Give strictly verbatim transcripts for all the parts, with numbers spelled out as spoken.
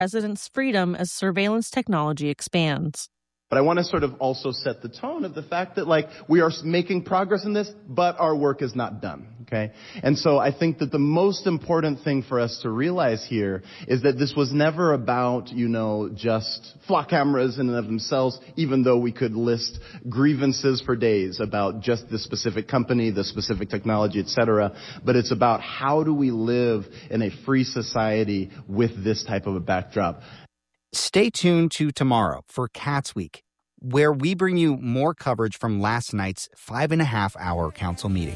residents' freedom as surveillance technology expands. But I want to sort of also set the tone of the fact that, like, we are making progress in this, but our work is not done, okay? And so I think that the most important thing for us to realize here is that this was never about, you know, just flock cameras in and of themselves, even though we could list grievances for days about just the specific company, the specific technology, et cetera. But it's about how do we live in a free society with this type of a backdrop. Stay tuned to tomorrow for Cats Week, where we bring you more coverage from last night's five and a half hour council meeting.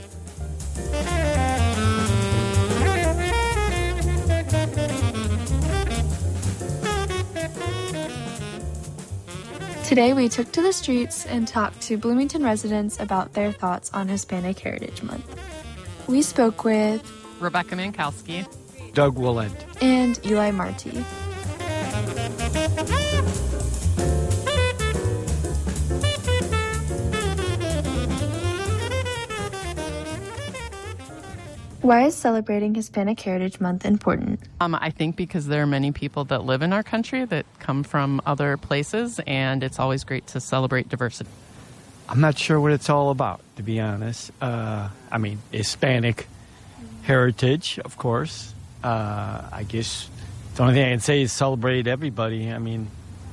Today we took to the streets and talked to Bloomington residents about their thoughts on Hispanic Heritage Month. We spoke with Rebecca Mankowski, Doug Willett, and Eli Marty. Why is celebrating Hispanic Heritage Month important? Um, I think because there are many people that live in our country that come from other places, and it's always great to celebrate diversity. I'm not sure what it's all about, to be honest. Uh, I mean, Hispanic heritage, of course. Uh, I guess the only thing I can say is celebrate everybody. I mean,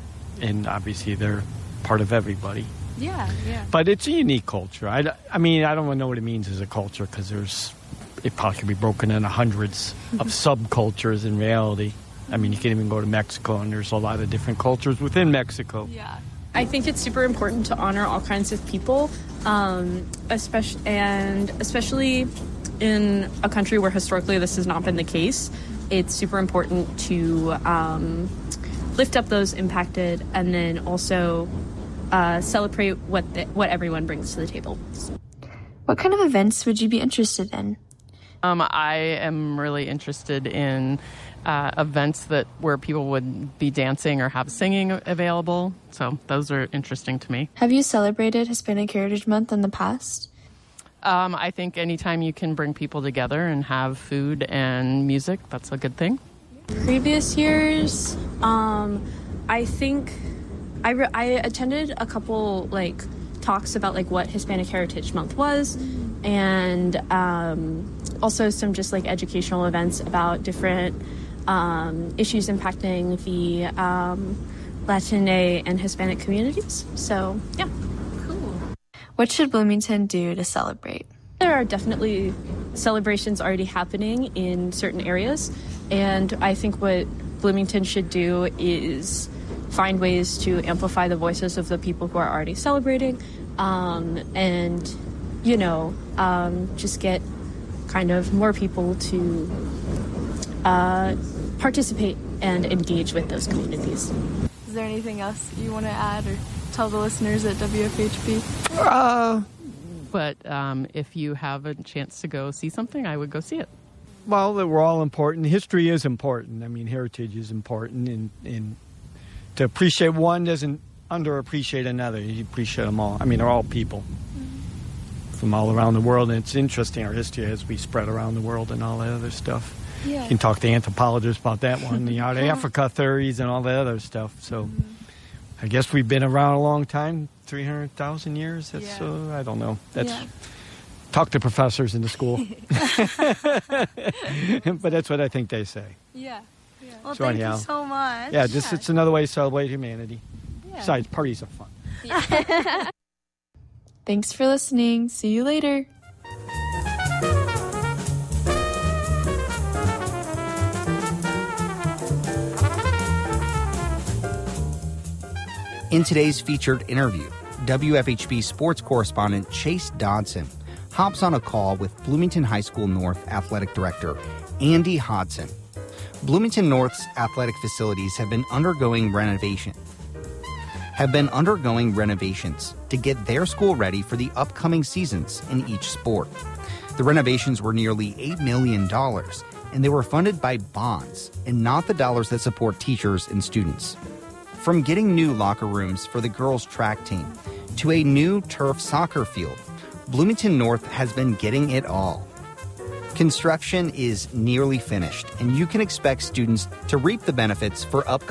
and obviously they're part of everybody. Yeah, yeah. But it's a unique culture. I, I mean, I don't know what it means as a culture because there's, it probably could be broken into hundreds of subcultures in reality. I mean, you can even go to Mexico and there's a lot of different cultures within Mexico. Yeah. I think it's super important to honor all kinds of people, um, especially, and especially in a country where historically this has not been the case. It's super important to um, lift up those impacted and then also uh, celebrate what the, what everyone brings to the table. What kind of events would you be interested in? Um, I am really interested in uh, events that where people would be dancing or have singing available. So those are interesting to me. Have you celebrated Hispanic Heritage Month in the past? Um, I think anytime you can bring people together and have food and music, that's a good thing. Previous years, um, I think I, re- I attended a couple like talks about like what Hispanic Heritage Month was, and um, also some just like educational events about different um, issues impacting the um, Latina and Hispanic communities. So, yeah. Cool. What should Bloomington do to celebrate? There are definitely celebrations already happening in certain areas, and I think what Bloomington should do is find ways to amplify the voices of the people who are already celebrating, um, and, you know, um, just get kind of more people to uh, participate and engage with those communities. Is there anything else you want to add or tell the listeners at W F H B? Uh, but um, if you have a chance to go see something, I would go see it. Well, we're all important. History is important. I mean, heritage is important, and, and to appreciate one doesn't underappreciate another. You appreciate them all. I mean, they're all people from all around the world, and it's interesting, our history as we spread around the world and all that other stuff. Yeah. You can talk to anthropologists about that one, the out of Africa theories and all that other stuff. So mm-hmm. I guess we've been around a long time, three hundred thousand years. That's, yeah. uh, I don't know. That's yeah. Talk to professors in the school. But that's what I think they say. Yeah. yeah. Well, so thank anyhow, you so much. Yeah, just yeah. it's another way to celebrate humanity. Yeah. Besides, parties are fun. Yeah. Thanks for listening. See you later. In today's featured interview, W F H B sports correspondent Chase Dodson hops on a call with Bloomington High School North Athletic Director Andy Hodson. Bloomington North's athletic facilities have been undergoing renovation. have been undergoing renovations to get their school ready for the upcoming seasons in each sport. The renovations were nearly eight million dollars, and they were funded by bonds and not the dollars that support teachers and students. From getting new locker rooms for the girls' track team to a new turf soccer field, Bloomington North has been getting it all. Construction is nearly finished, and you can expect students to reap the benefits for upcoming